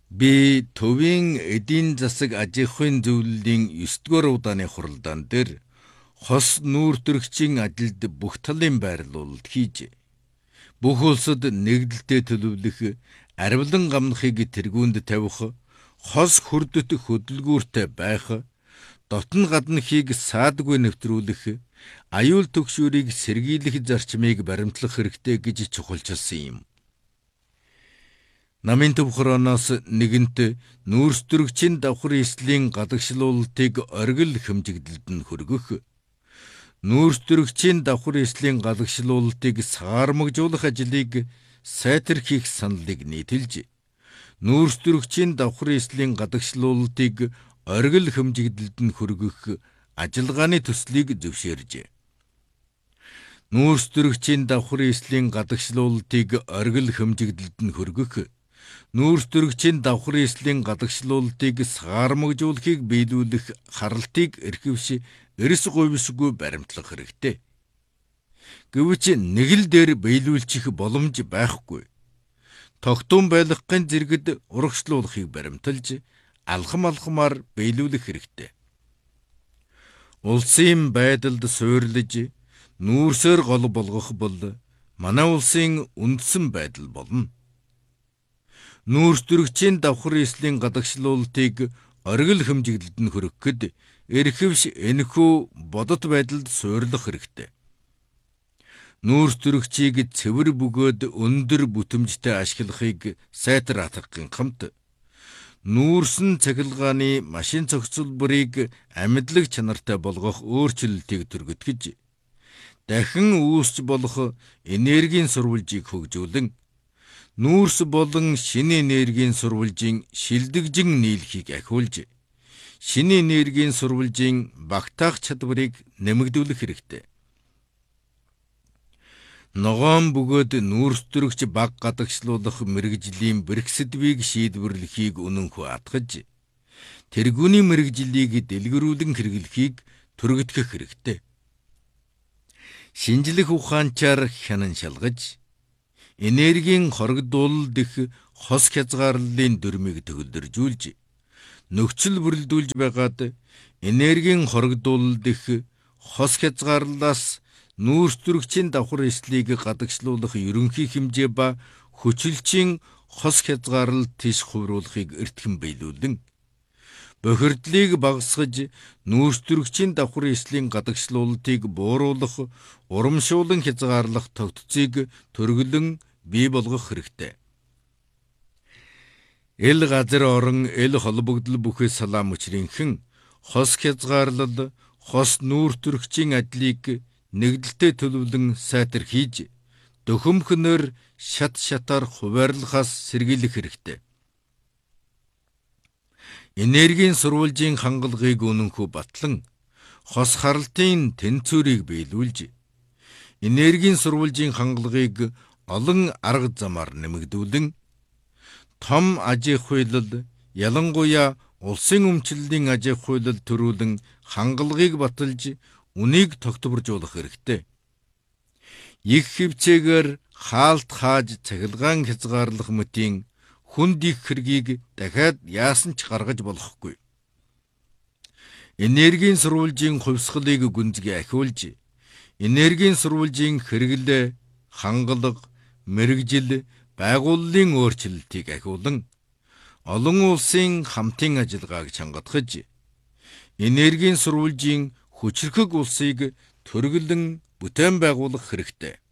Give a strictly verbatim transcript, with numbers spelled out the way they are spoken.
Би төвийн эдийн засаг аж ахуйн зөвлөлийн ёс дугаар удааны хуралдаан дээр хос нүүртөрөгчийн ажилд бүх талын байрлуулалт хийж, бүх улсад нэгдэлтэд төлөвлөх, арвилан гамнахыг тэргүүнд тавих, хос хүрдэт хөдөлгүүртэй байх, дотн гаднахыг саадгүй нэвтрүүлэх, аюул түгшүүрийг сэргийлэх зарчмыг баримтлах хэрэгтэй гэж чухалчилсан юм. Намын төв хорооноос нэгэнт нүүрстөрөгчийн давхар эслийн гадагшлуулалтыг оргил хэмжигдэлд нь хүргэх, нүүрстөрөгчийн давхар эслийн гадагшлуулалтыг саармагжуулах ажлыг сайтар хийх саналыг нийтэлж, нүүрстөрөгчийн давхар эслийн гадагшлуулалтыг оргил хэмжигдэлд нь хүргэх ажиллагааны төслийг зөвшөөржээ. Нүүрстөрөгчийн давхар эслийн гадагшлуулалтыг оргил хэмжигдэлд нь хүргэх, нүүрстөрөгчийн давхар эслийн гадагшлуулалтыг саармагжуулахыг биелүүлэх харалтыг эрхэвш эрс говьсгүй баримтлах хэрэгтэй. Гэвч нэг л дээр биелүүлчих боломж байхгүй. Тогтун байлгахын зэрэгт урагшлуулахыг баримталж, алхам алхмаар биелүүлэх хэрэгтэй. Улсын байдалд суйрлаж, нүүрсээр гол болгох бол манай улсын үндсэн байдал болно. Нүүрстөрөгчийн давхар эслийн гадагшлуулалтыг оргил хэмжигдэлд нь хүргэхэд эрхэвш энэхүү бодит байдалд суйрлах хэрэгтэй. Нүүрстөрөгчийг цэвэр бөгөөд өндөр бүтэмжтэй ашиглахыг сайтар хатгахын хамт, нүүрсэн цахилгааны машин зохицуулбарыг амьдлаг чанартай болгох өөрчлөлтийг түргэтгэж, дахин үүсч болох энергийн сурвалжийг хөгжүүлэн, нүүрс болон шинэ энергийн сурвалжийн шилдэгжин нийлхийг ахиулж, шинэ энергийн сурвалжийн багтаах чадварыг нэмэгдүүлэх хэрэгтэй. Ногоон бөгөөд нүүрстөрөгч баг гадагшлуулах мэргэжлийн бэрхсэтвийг шийдвэрлэхийг үнэнхүү атгаж, тэргүүний мэргэжлийг дэлгэрүүлэн хэрэглэхийг түргэтгэх хэрэгтэй. Шинжлэх ухаанчаар хянан шалгаж, энергийн хорогдуулалт дэх хос хязгаарлалын дүрмийг төгөлдржүүлж, нөхцөл бүрэлдүүлж байгаад энергийн хорогдуулалт дэх хос хязгаарлалаас нүүрстөрөгчийн давхар эслийг гадагшлуулах ерөнхий хэмжээ ба хүчилчийн хос хязгаарлалт тийш хувируулахыг эртхэн биелүүлэн, бохирдлыг багасгаж, нүүрстөрөгчийн давхар эслийн гадагшлуулалтыг бууруулах, урамшуулан хязгаарлах тогтцыг төргөлөн бий болгох хэрэгтэй. Эл газар орон эл холбогдол бүхэл салаам өчрийнхэн хос хязгаарлал, хос нүүрстөрөгчийн ажлыг нэгдэлтэй төлөвлөн сайтар хийж, дөхөмхнөр шат шатаар хуваарлахаас сэргийлэх хэрэгтэй. Энергийн сурвалжийн хангалгыг үнэнхүү батлан, хос харалтын тэнцвэрийг биелүүлж, энергийн сурвалжийн хангалгыг олон арга замаар нэмэгдүүлэн, том аж ахуйлал, ялангуяа улсын өмчлөлийн аж ахуйлал төрүүлэн хангалгыг баталж, үнийг тогтворжуулах хэрэгтэй. Их хэмцээгээр хаалт хааж цахилгаан хязгаарлах мэтийн хүнд их хэргийг дахиад яасан ч гаргаж болохгүй. Энергийн сурвалжийн хувьсгалыг гүнзгий ахиулж, энергийн сурвалжийн хэрэглээ, хангалга, мэргэжил, байгууллын өөрчлөлтийг ахиулан, олон улсын хамтын ажиллагааг чангадгаж, энергийн сурвалжийн хүчирхэг улсыг төргөлөн бүтээн байгуулах хэрэгтэй.